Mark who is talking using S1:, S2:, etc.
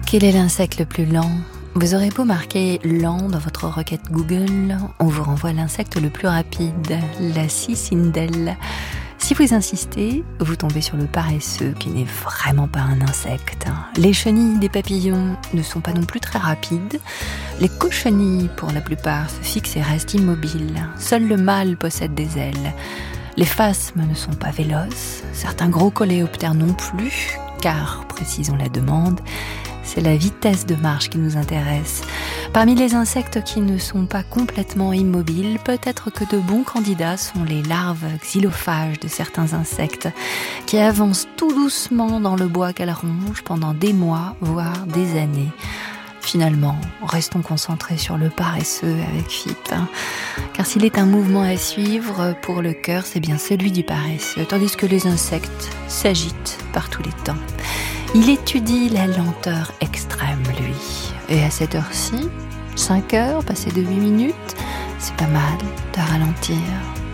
S1: Quel est l'insecte le plus lent ? Vous aurez beau marquer lent dans votre requête Google, on vous renvoie l'insecte le plus rapide, la cicindelle. Si vous insistez, vous tombez sur le paresseux qui n'est vraiment pas un insecte. Les chenilles des papillons ne sont pas non plus très rapides. Les cochenilles, pour la plupart, se fixent et restent immobiles. Seul le mâle possède des ailes. Les phasmes ne sont pas véloces. Certains gros coléoptères non plus, car, précisons la demande, c'est la vitesse de marche qui nous intéresse. Parmi les insectes qui ne sont pas complètement immobiles, peut-être que de bons candidats sont les larves xylophages de certains insectes, qui avancent tout doucement dans le bois qu'elles rongent pendant des mois, voire des années. Finalement, restons concentrés sur le paresseux avec FIP. Car s'il est un mouvement à suivre pour le cœur, c'est bien celui du paresseux, tandis que les insectes s'agitent par tous les temps. Il étudie la lenteur extrême, lui. Et à cette heure-ci, 5 heures, passées de 8 minutes, c'est pas mal de ralentir.